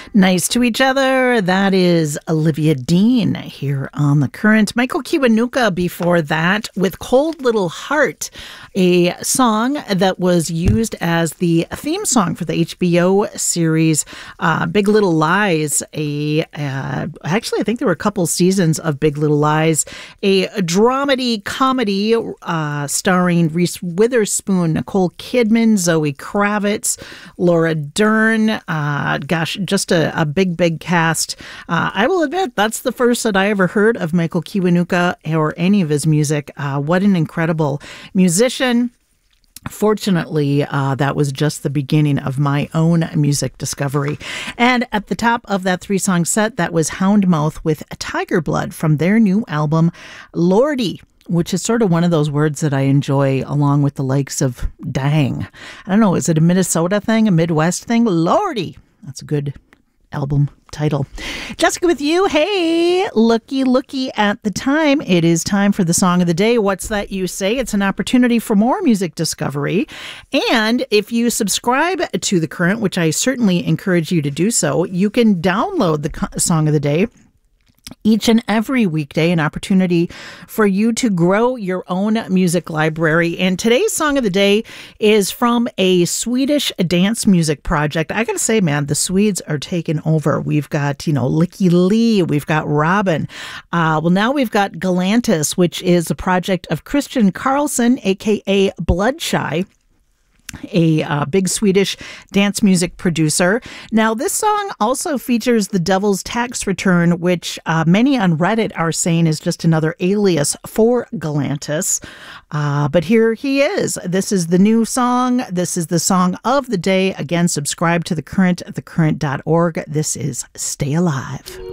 Nice to each other. That is Olivia Dean here on The Current. Michael Kiwanuka before that with Cold Little Heart, a song that was used as the theme song for the HBO series Big Little Lies. Actually, I think there were a couple seasons of Big Little Lies, a dramedy comedy starring Reese Witherspoon, Nicole Kidman, Zoe Kravitz, Laura Dern. Just a big cast. I will admit, that's the first that I ever heard of Michael Kiwanuka or any of his music. What an incredible musician. Fortunately, that was just the beginning of my own music discovery. And at the top of that 3-song set, that was Houndmouth with Tiger Blood from their new album, Lordy, which is sort of one of those words that I enjoy along with the likes of dang. I don't know, is it a Minnesota thing, a Midwest thing? Lordy. That's a good album title. Jessica with you. Hey, looky at the time. It is time for the song of the day. What's that you say? It's an opportunity for more music discovery. And if you subscribe to The Current, which I certainly encourage you to do so, you can download the song of the day each and every weekday, an opportunity for you to grow your own music library. And today's song of the day is from a Swedish dance music project. I got to say, man, the Swedes are taking over. We've got, Licky Lee. We've got Robin. Now we've got Galantis, which is a project of Christian Carlson, a.k.a. Bloodshy, a big Swedish dance music producer. Now, this song also features the Devil's Tax Return, which many on Reddit are saying is just another alias for Galantis. But here he is. This is the new song. This is the song of the day. Again, subscribe to The Current at thecurrent.org. This is Stay Alive.